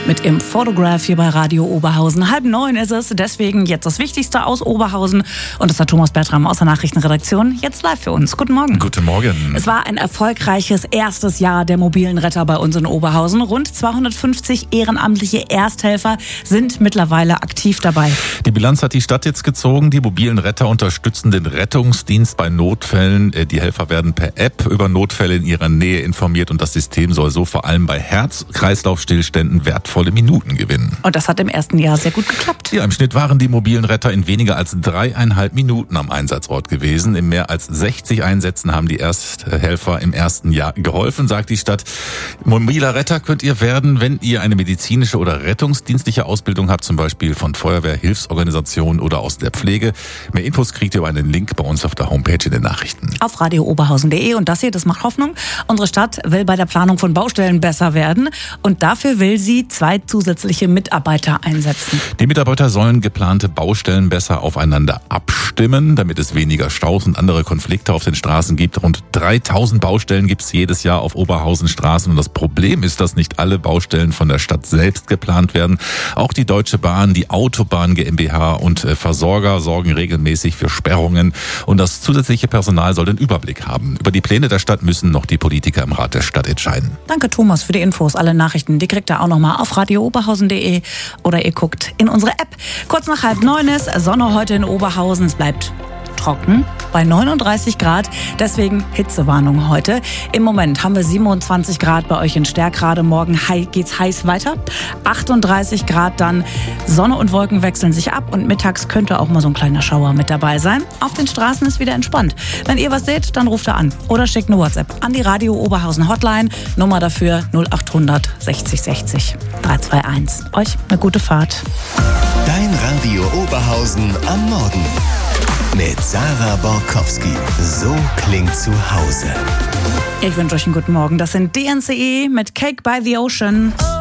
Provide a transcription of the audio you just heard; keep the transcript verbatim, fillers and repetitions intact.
mit ihrem Photograph hier bei Radio Oberhausen. Halb neun ist es, deswegen jetzt das Wichtigste aus Oberhausen. Und das hat Thomas Bertram aus der Nachrichtenredaktion jetzt live für uns. Guten Morgen. Guten Morgen. Es war ein erfolgreiches erstes Jahr der mobilen Retter bei uns in Oberhausen. Rund zweihundertfünfzig ehrenamtliche Ersthelfer sind mittlerweile aktiv dabei. Die Bilanz hat die Stadt jetzt gezogen. Die mobilen Retter unterstützen den Rettungsdienst bei Notfällen. Die Helfer werden per App über Notfälle in ihrer Nähe informiert und das System soll so vor allem bei Herz-Kreislauf-Stillständen wertvolle Minuten gewinnen. Und das hat im ersten Jahr sehr gut geklappt. Ja, im Schnitt waren die mobilen Retter in weniger als dreieinhalb Minuten am Einsatzort gewesen. In mehr als sechzig Einsätzen haben die Ersthelfer im ersten Jahr geholfen, sagt die Stadt. Mobiler Retter könnt ihr werden, wenn ihr eine medizinische oder rettungsdienstliche Ausbildung habt, zum Beispiel von Feuerwehr, Hilfsorganisationen oder aus der Pflege. Mehr Infos kriegt ihr über einen Link bei uns auf der Homepage in den Nachrichten. Auf radio oberhausen punkt de und das hier, das macht Hoffnung. Unsere Stadt will bei der Planung von Baustellen besser werden und dafür will sie zwei zusätzliche Mitarbeiter einsetzen. Die Mitarbeiter sollen geplante Baustellen besser aufeinander abstimmen, damit es weniger Staus und andere Konflikte auf den Straßen gibt. Rund dreitausend Baustellen gibt es jedes Jahr auf Oberhausen Straßen und das Problem ist, dass nicht alle Baustellen von der Stadt selbst geplant werden. Auch die Deutsche Bahn, die Autobahn GmbH und Versorger sorgen regelmäßig für Sperrungen und das zusätzliche Personal soll den Überblick haben. Über die Pläne der Stadt müssen noch die Politiker im Rat der Stadt entscheiden. Danke Thomas für die Infos. Alle Nachrichten, die kriegt ihr auch nochmal auf radio oberhausen punkt de oder ihr guckt in unsere App. Kurz nach halb neun ist Sonne heute in Oberhausen. Es bleibt trocken bei neununddreißig Grad, deswegen Hitzewarnung heute. Im Moment haben wir siebenundzwanzig Grad bei euch in Stärkrade. Morgen geht's heiß weiter. achtunddreißig Grad dann. Sonne und Wolken wechseln sich ab und mittags könnte auch mal so ein kleiner Schauer mit dabei sein. Auf den Straßen ist wieder entspannt. Wenn ihr was seht, dann ruft ihr an oder schickt eine WhatsApp an die Radio Oberhausen Hotline. Nummer dafür null achthundert sechzig sechzig drei zwei eins. Euch eine gute Fahrt. Dein Radio Oberhausen am Morgen. Mit Sarah Borkowski. So klingt zu Hause. Ich wünsche euch einen guten Morgen. Das sind D N C E mit Cake by the Ocean.